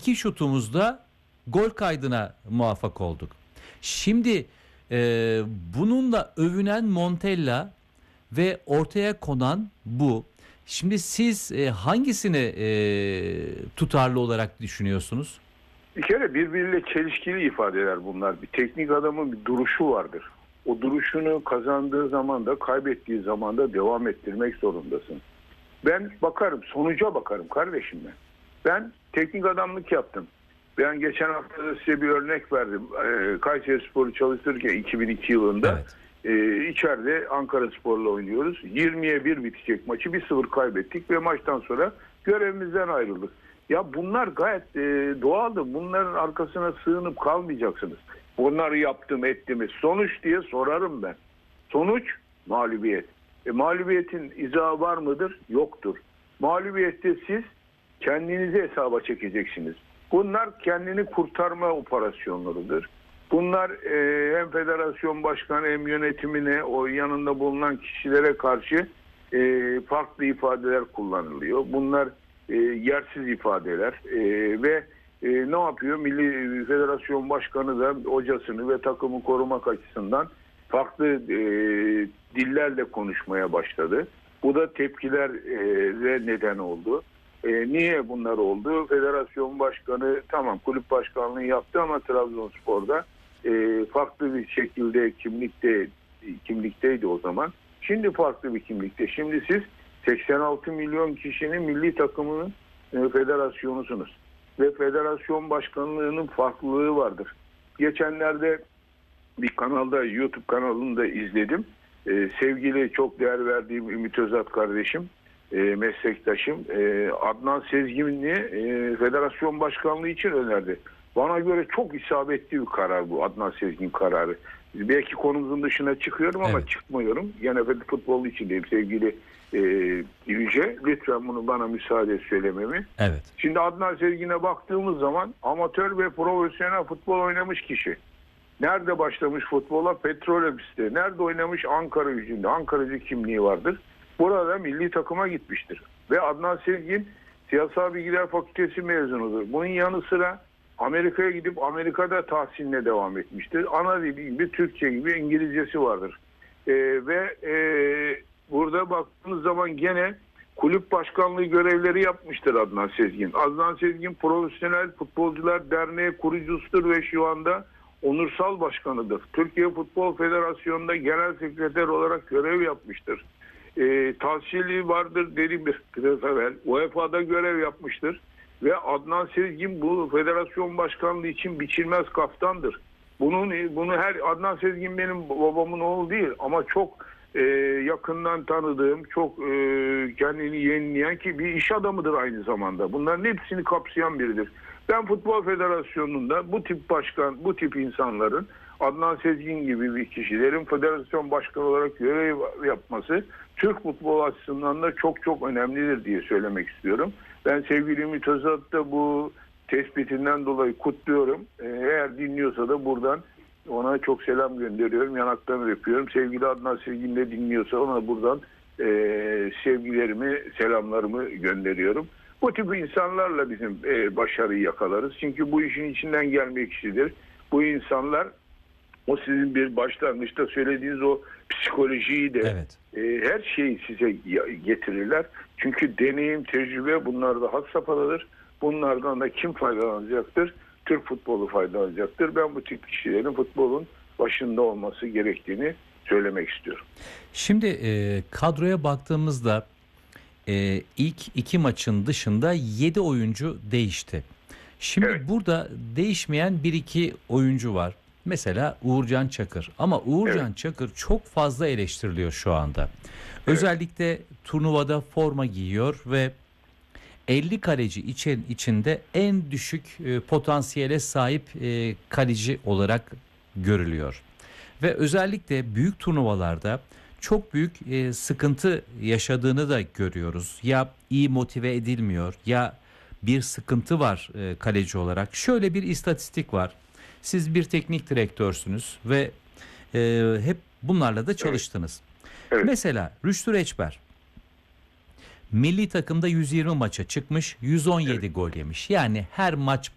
2 şutumuzda gol kaydına muvaffak olduk. Şimdi bununla övünen Montella ve ortaya konan bu. Şimdi siz hangisini tutarlı olarak düşünüyorsunuz? Bir kere birbiriyle çelişkili ifadeler bunlar. Bir teknik adamın bir duruşu vardır. O duruşunu kazandığı zaman da kaybettiği zaman da devam ettirmek zorundasın. Ben bakarım, sonuca bakarım kardeşim ben. Ben teknik adamlık yaptım. Ben geçen hafta da size bir örnek verdim. Kayserispor'u çalıştırırken 2002 yılında içeride Ankaraspor'la oynuyoruz. 20'ye 1 bitecek maçı 1-0 kaybettik ve maçtan sonra görevimizden ayrıldık. Ya bunlar gayet doğaldır. Bunların arkasına sığınıp kalmayacaksınız. Bunları yaptım ettim. Sonuç diye sorarım ben. Sonuç mağlubiyet. Mağlubiyetin izahı var mıdır? Yoktur. Mağlubiyette siz kendinizi hesaba çekeceksiniz. Bunlar kendini kurtarma operasyonlarıdır. Bunlar hem federasyon başkanı hem yönetimine, o yanında bulunan kişilere karşı farklı ifadeler kullanılıyor. Bunlar yersiz ifadeler ve ne yapıyor? Milli Federasyon Başkanı da hocasını ve takımı korumak açısından farklı dillerle konuşmaya başladı. Bu da tepkilere neden oldu. Niye bunlar oldu? Federasyon başkanı tamam kulüp başkanlığı yaptı ama Trabzonspor'da farklı bir şekilde kimlikteydi o zaman. Şimdi farklı bir kimlikte. Şimdi siz 86 milyon kişinin milli takımının federasyonusunuz. Ve federasyon başkanlığının farklılığı vardır. Geçenlerde bir kanalda, YouTube kanalında izledim. Sevgili, çok değer verdiğim Ümit Özat kardeşim, meslektaşım Adnan Sezgin'i federasyon başkanlığı için önerdi. Bana göre çok isabetli bir karar bu, Adnan Sezgin kararı. Belki konumuzun dışına çıkıyorum ama çıkmıyorum. Gene futbol içindeyim sevgili Yüce. Lütfen bunu bana müsaade söylememi. Evet. Şimdi Adnan Sezgin'e baktığımız zaman amatör ve profesyonel futbol oynamış kişi. Nerede başlamış futbola? Petrolofis'te. Nerede oynamış? Ankara Gücü'nde. Ankara'cı kimliği vardır. Burada milli takıma gitmiştir. Ve Adnan Sezgin Siyasal Bilgiler Fakültesi mezunudur. Bunun yanı sıra Amerika'ya gidip Amerika'da tahsiline devam etmiştir. Ana dili gibi, Türkçe gibi İngilizcesi vardır. Burada baktığınız zaman gene kulüp başkanlığı görevleri yapmıştır Adnan Sezgin. Adnan Sezgin Profesyonel Futbolcular Derneği kurucusudur ve şu anda onursal başkanıdır. Türkiye Futbol Federasyonu'nda genel sekreter olarak görev yapmıştır. Tahsili vardır dedi biraz evvel. UEFA'da görev yapmıştır. Ve Adnan Sezgin bu federasyon başkanlığı için biçilmez kaftandır. Bunu Adnan Sezgin benim babamın oğlu değil ama çok yakından tanıdığım, çok kendini yenileyen ki bir iş adamıdır aynı zamanda. Bunların hepsini kapsayan biridir. Ben Futbol Federasyonu'nda bu tip başkan, bu tip insanların Adnan Sezgin gibi bir kişilerin federasyon başkanı olarak görev yapması Türk futbol açısından da çok çok önemlidir diye söylemek istiyorum. Ben sevgili Ümit Özat'ta bu tespitinden dolayı kutluyorum. Eğer dinliyorsa da buradan ona çok selam gönderiyorum. Yanaklarını öpüyorum. Sevgili Adnan Sezgin de dinliyorsa ona buradan sevgilerimi, selamlarımı gönderiyorum. Bu tip insanlarla bizim başarıyı yakalarız. Çünkü bu işin içinden gelmek kişidir. Bu insanlar o sizin bir başlangıçta söylediğiniz o psikolojiyi de her şeyi size getirirler. Çünkü deneyim, tecrübe bunlarda had safhadadır. Bunlardan da kim faydalanacaktır? Türk futbolu faydalanacaktır. Ben bu tip kişilerin futbolun başında olması gerektiğini söylemek istiyorum. Şimdi kadroya baktığımızda ilk 2 maçın dışında 7 oyuncu değişti. Şimdi burada değişmeyen 1-2 oyuncu var. Mesela Uğurcan Çakır. Ama Uğurcan Çakır çok fazla eleştiriliyor şu anda. Özellikle turnuvada forma giyiyor ve 50 kaleci içinde en düşük potansiyele sahip kaleci olarak görülüyor. Ve özellikle büyük turnuvalarda çok büyük sıkıntı yaşadığını da görüyoruz. Ya iyi motive edilmiyor ya bir sıkıntı var kaleci olarak. Şöyle bir istatistik var. Siz bir teknik direktörsünüz ve hep bunlarla da çalıştınız. Mesela Rüştü Reçber milli takımda 120 maça çıkmış, 117 gol yemiş. Yani her maç